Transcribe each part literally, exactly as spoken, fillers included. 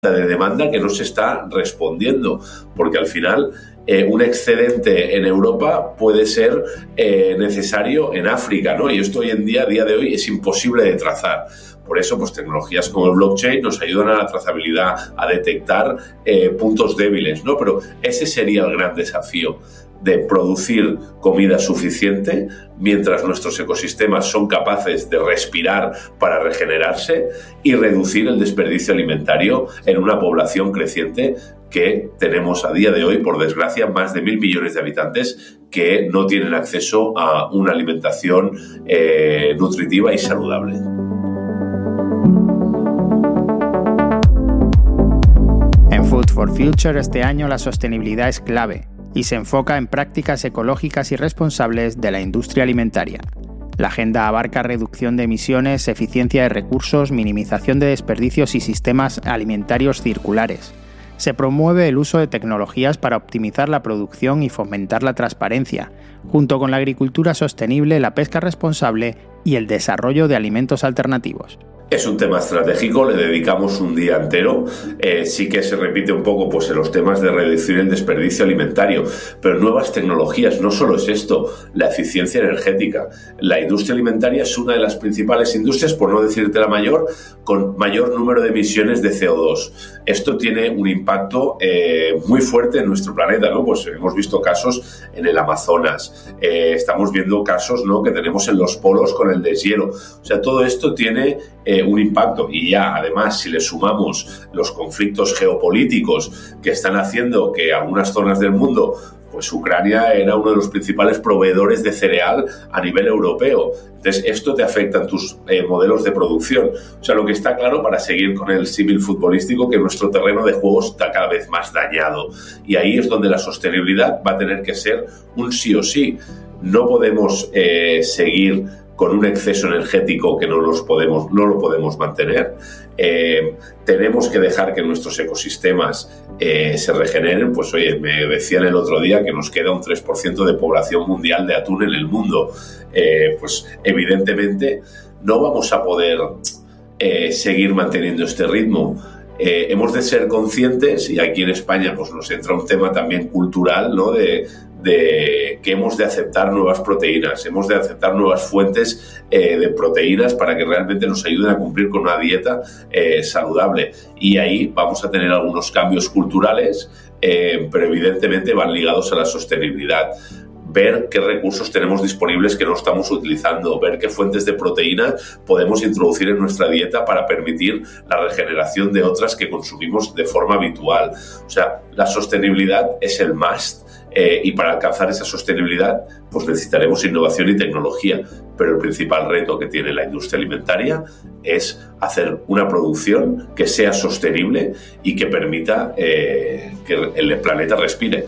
de demanda que no se está respondiendo, porque al final eh, un excedente en Europa puede ser eh, necesario en África, ¿no? Y esto hoy en día, a día de hoy, es imposible de trazar. Por eso, pues tecnologías como el blockchain nos ayudan a la trazabilidad, a detectar eh, puntos débiles, ¿no? Pero ese sería el gran desafío, de producir comida suficiente mientras nuestros ecosistemas son capaces de respirar para regenerarse y reducir el desperdicio alimentario en una población creciente que tenemos a día de hoy, por desgracia, más de mil millones de habitantes que no tienen acceso a una alimentación eh, nutritiva y saludable. En Food for Future este año la sostenibilidad es clave y se enfoca en prácticas ecológicas y responsables de la industria alimentaria. La agenda abarca reducción de emisiones, eficiencia de recursos, minimización de desperdicios y sistemas alimentarios circulares. Se promueve el uso de tecnologías para optimizar la producción y fomentar la transparencia, junto con la agricultura sostenible, la pesca responsable y el desarrollo de alimentos alternativos. Es un tema estratégico, le dedicamos un día entero. Eh, sí que se repite un poco pues, en los temas de reducir el desperdicio alimentario, pero nuevas tecnologías, no solo es esto, la eficiencia energética. La industria alimentaria es una de las principales industrias, por no decirte la mayor, con mayor número de emisiones de C O dos. Esto tiene un impacto eh, muy fuerte en nuestro planeta, ¿no? Pues hemos visto casos en el Amazonas, eh, estamos viendo casos, ¿no?, que tenemos en los polos con el deshielo. O sea, todo esto tiene eh, un impacto, y ya además si le sumamos los conflictos geopolíticos que están haciendo que algunas zonas del mundo, pues Ucrania era uno de los principales proveedores de cereal a nivel europeo. Entonces, esto te afecta en tus eh, modelos de producción. O sea, lo que está claro, para seguir con el símil futbolístico, que nuestro terreno de juego está cada vez más dañado. Y ahí es donde la sostenibilidad va a tener que ser un sí o sí. No podemos eh, seguir con un exceso energético que no, los podemos, no lo podemos mantener. Eh, tenemos que dejar que nuestros ecosistemas eh, se regeneren. Pues oye, me decían el otro día que nos queda un tres por ciento de población mundial de atún en el mundo. Eh, pues evidentemente no vamos a poder eh, seguir manteniendo este ritmo. Eh, hemos de ser conscientes, y aquí en España pues nos entra un tema también cultural, ¿no?, de, de que hemos de aceptar nuevas proteínas, hemos de aceptar nuevas fuentes eh, de proteínas para que realmente nos ayuden a cumplir con una dieta eh, saludable. Y ahí vamos a tener algunos cambios culturales, eh, pero evidentemente van ligados a la sostenibilidad. Ver qué recursos tenemos disponibles que no estamos utilizando, ver qué fuentes de proteína podemos introducir en nuestra dieta para permitir la regeneración de otras que consumimos de forma habitual. O sea, la sostenibilidad es el must, eh, y para alcanzar esa sostenibilidad pues necesitaremos innovación y tecnología, pero el principal reto que tiene la industria alimentaria es hacer una producción que sea sostenible y que permita eh, que el planeta respire.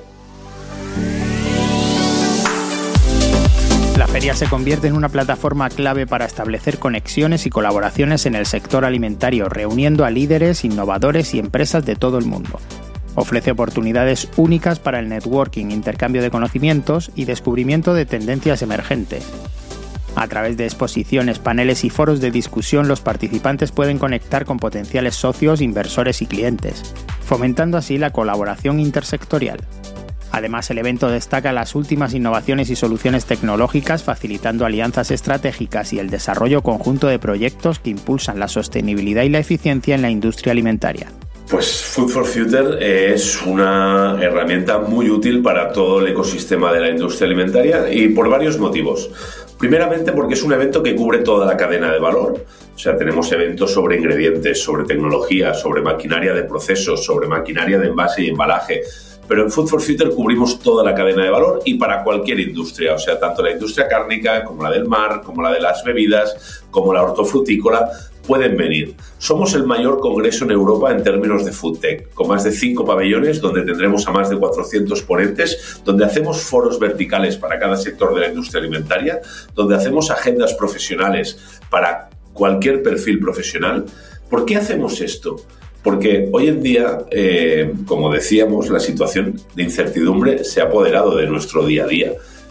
La feria se convierte en una plataforma clave para establecer conexiones y colaboraciones en el sector alimentario, reuniendo a líderes, innovadores y empresas de todo el mundo. Ofrece oportunidades únicas para el networking, intercambio de conocimientos y descubrimiento de tendencias emergentes. A través de exposiciones, paneles y foros de discusión, los participantes pueden conectar con potenciales socios, inversores y clientes, fomentando así la colaboración intersectorial. Además, el evento destaca las últimas innovaciones y soluciones tecnológicas, facilitando alianzas estratégicas y el desarrollo conjunto de proyectos que impulsan la sostenibilidad y la eficiencia en la industria alimentaria. Pues Food for Future es una herramienta muy útil para todo el ecosistema de la industria alimentaria, y por varios motivos. Primeramente porque es un evento que cubre toda la cadena de valor. O sea, tenemos eventos sobre ingredientes, sobre tecnología, sobre maquinaria de procesos, sobre maquinaria de envase y embalaje. Pero en Food for Future cubrimos toda la cadena de valor y para cualquier industria, o sea, tanto la industria cárnica como la del mar, como la de las bebidas, como la hortofrutícola, pueden venir. Somos el mayor congreso en Europa en términos de Food Tech, con más de cinco pabellones donde tendremos a más de cuatrocientos ponentes, donde hacemos foros verticales para cada sector de la industria alimentaria, donde hacemos agendas profesionales para cualquier perfil profesional. ¿Por qué hacemos esto? Porque hoy en día, eh, como decíamos, la situación de incertidumbre se ha apoderado de nuestro día a día.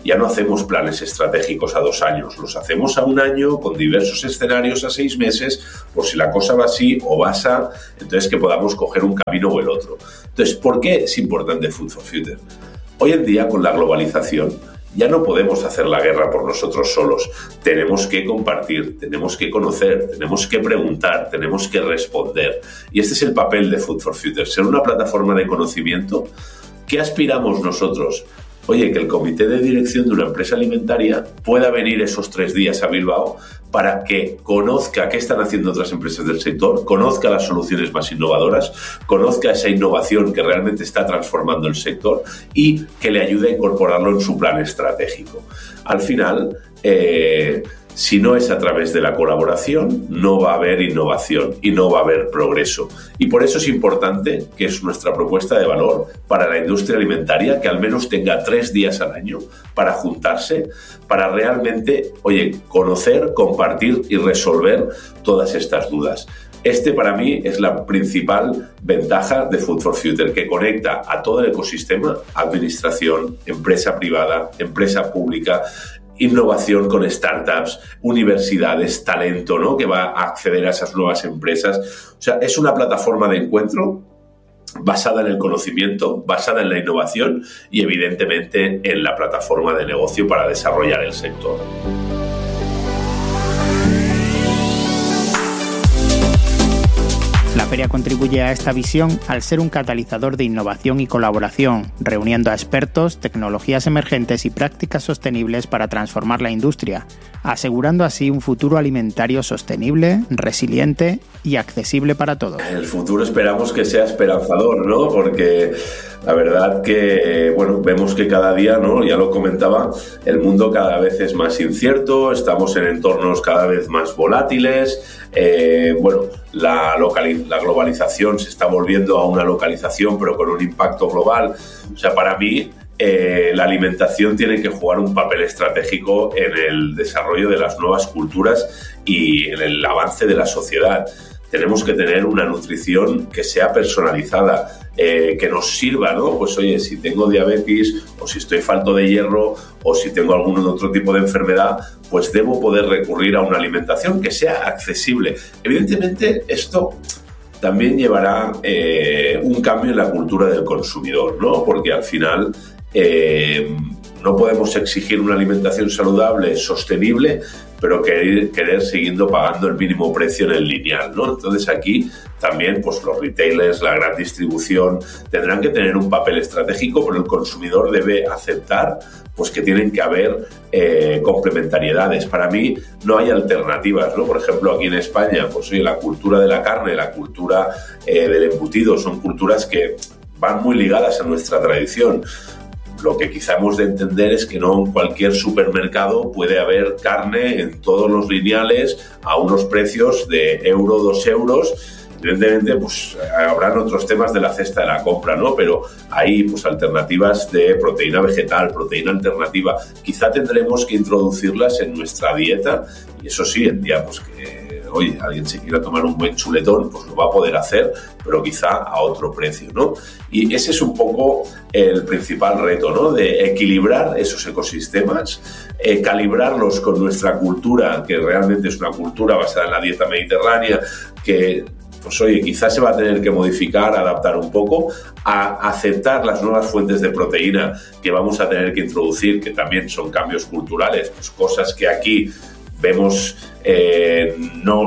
ya no hacemos planes estratégicos a dos años, los hacemos a un año con diversos escenarios a seis meses, por si la cosa va así o va así, entonces que podamos coger un camino o el otro. Entonces, ¿por qué es importante Food for Future? Hoy en día, con la globalización, ya no podemos hacer la guerra por nosotros solos. Tenemos que compartir, tenemos que conocer, tenemos que preguntar, tenemos que responder. Y este es el papel de Food for Future, ser una plataforma de conocimiento. ¿Qué aspiramos nosotros? Oye, que el comité de dirección de una empresa alimentaria pueda venir esos tres días a Bilbao para que conozca qué están haciendo otras empresas del sector, conozca las soluciones más innovadoras, conozca esa innovación que realmente está transformando el sector y que le ayude a incorporarlo en su plan estratégico. Al final, eh, si no es a través de la colaboración, no va a haber innovación y no va a haber progreso. Y por eso es importante, que es nuestra propuesta de valor para la industria alimentaria, que al menos tenga tres días al año para juntarse, para realmente, oye, conocer, compartir y resolver todas estas dudas. Este, para mí, es la principal ventaja de Food for Future, que conecta a todo el ecosistema, administración, empresa privada, empresa pública, innovación con startups, universidades, talento, ¿no?, que va a acceder a esas nuevas empresas. O sea, es una plataforma de encuentro basada en el conocimiento, basada en la innovación y, evidentemente, en la plataforma de negocio para desarrollar el sector. La feria contribuye a esta visión al ser un catalizador de innovación y colaboración, reuniendo a expertos, tecnologías emergentes y prácticas sostenibles para transformar la industria, asegurando así un futuro alimentario sostenible, resiliente y accesible para todos. El futuro esperamos que sea esperanzador, ¿no? Porque la verdad que, bueno, vemos que cada día, ¿no?, ya lo comentaba, el mundo cada vez es más incierto, estamos en entornos cada vez más volátiles, eh, bueno, la, localiz- la globalización se está volviendo a una localización, pero con un impacto global. O sea, para mí, eh, la alimentación tiene que jugar un papel estratégico en el desarrollo de las nuevas culturas y en el avance de la sociedad. Tenemos que tener una nutrición que sea personalizada, eh, que nos sirva, ¿no? Pues oye, si tengo diabetes o si estoy falto de hierro o si tengo algún otro tipo de enfermedad, pues debo poder recurrir a una alimentación que sea accesible. Evidentemente, esto también llevará eh, un cambio en la cultura del consumidor, ¿no? Porque al final eh, no podemos exigir una alimentación saludable, sostenible, pero querer, querer siguiendo pagando el mínimo precio en el lineal, ¿no? Entonces aquí también pues los retailers, la gran distribución tendrán que tener un papel estratégico, pero el consumidor debe aceptar pues que tienen que haber eh, complementariedades. Para mí no hay alternativas, ¿no? Por ejemplo, aquí en España, pues oye, la cultura de la carne, la cultura eh, del embutido son culturas que van muy ligadas a nuestra tradición. Lo que quizá hemos de entender es que no en cualquier supermercado puede haber carne en todos los lineales a unos precios de euro, dos euros. Evidentemente, pues habrán otros temas de la cesta de la compra, ¿no? Pero hay pues alternativas de proteína vegetal, proteína alternativa. Quizá tendremos que introducirlas en nuestra dieta y eso sí, el día pues que oye, alguien se quiera tomar un buen chuletón, pues lo va a poder hacer, pero quizá a otro precio, ¿no? Y ese es un poco el principal reto, ¿no? De equilibrar esos ecosistemas, eh, calibrarlos con nuestra cultura, que realmente es una cultura basada en la dieta mediterránea, que pues oye, quizás se va a tener que modificar, adaptar un poco, a aceptar las nuevas fuentes de proteína que vamos a tener que introducir, que también son cambios culturales, pues cosas que aquí vemos, eh, no,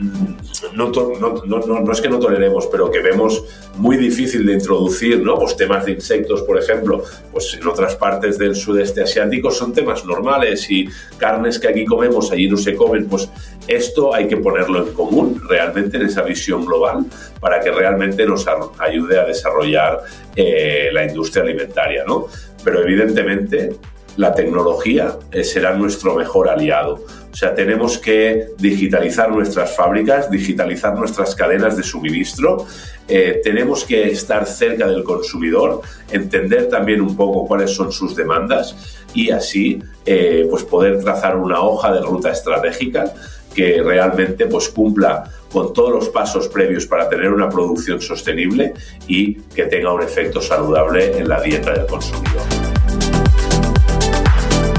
no, no, no, no es que no toleremos, pero que vemos muy difícil de introducir, ¿no? Pues temas de insectos, por ejemplo, pues en otras partes del sudeste asiático son temas normales y carnes que aquí comemos, allí no se comen, pues esto hay que ponerlo en común realmente en esa visión global para que realmente nos ayude a desarrollar eh, la industria alimentaria, ¿no? Pero evidentemente la tecnología será nuestro mejor aliado. O sea, tenemos que digitalizar nuestras fábricas, digitalizar nuestras cadenas de suministro, eh, tenemos que estar cerca del consumidor, entender también un poco cuáles son sus demandas y así eh, pues poder trazar una hoja de ruta estratégica que realmente pues cumpla con todos los pasos previos para tener una producción sostenible y que tenga un efecto saludable en la dieta del consumidor.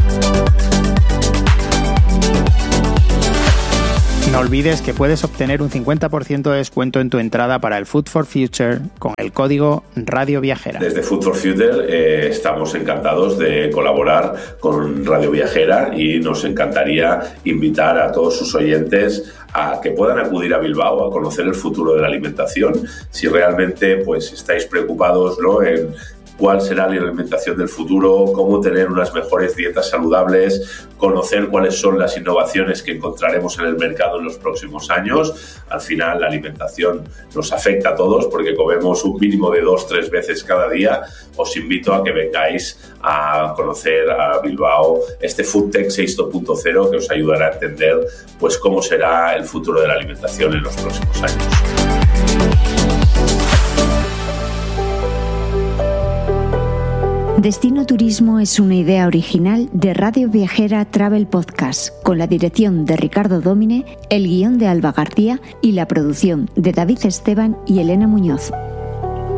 No olvides que puedes obtener un cincuenta por ciento de descuento en tu entrada para el Food for Future con el código Radio Viajera. Desde Food for Future eh, estamos encantados de colaborar con Radio Viajera y nos encantaría invitar a todos sus oyentes a que puedan acudir a Bilbao a conocer el futuro de la alimentación. Si realmente pues estáis preocupados, ¿no?, en cuál será la alimentación del futuro, cómo tener unas mejores dietas saludables, conocer cuáles son las innovaciones que encontraremos en el mercado en los próximos años. Al final, la alimentación nos afecta a todos porque comemos un mínimo de dos, tres veces cada día. Os invito a que vengáis a conocer a Bilbao este FoodTech seis punto cero que os ayudará a entender pues cómo será el futuro de la alimentación en los próximos años. Destino Turismo es una idea original de Radio Viajera Travel Podcast, con la dirección de Ricardo Dómine, el guión de Alba García y la producción de David Esteban y Elena Muñoz.